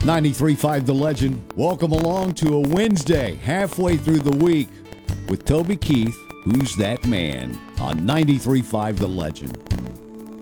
93.5 The Legend. Welcome along to a Wednesday, halfway through the week, with Toby Keith, Who's That Man, on 93.5 The Legend.